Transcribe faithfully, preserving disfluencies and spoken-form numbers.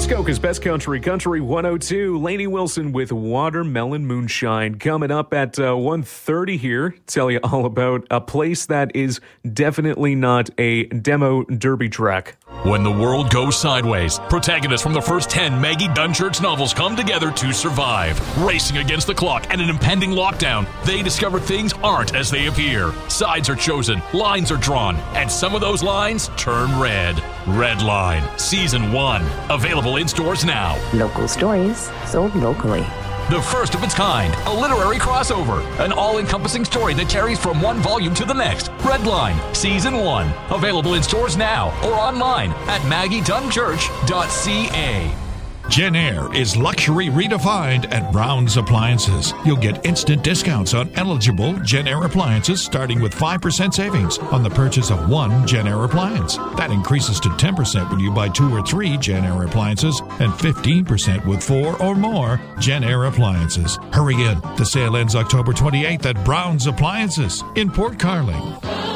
Muskoka's Best Country, Country one oh two. Lainey Wilson with Watermelon Moonshine. Coming up at uh, one thirty here, tell you all about a place that is definitely not a demo derby track. When the world goes sideways, protagonists from the first ten Maggie Dunchurch novels come together to survive. Racing against the clock and an impending lockdown, they discover things aren't as they appear. Sides are chosen, lines are drawn, and some of those lines turn red. Red Line, Season one. Available in stores now. Local stories sold locally. The first of its kind, a literary crossover. An all-encompassing story that carries from one volume to the next. Red Line, Season one. Available in stores now or online at maggie dunchurch dot c a. Jenn-Air is luxury redefined at Brown's Appliances. You'll get instant discounts on eligible Jenn-Air appliances starting with five percent savings on the purchase of one Jenn-Air appliance. That increases to ten percent when you buy two or three Jenn-Air appliances and fifteen percent with four or more Jenn-Air appliances. Hurry in. The sale ends October twenty-eighth at Brown's Appliances in Port Carling.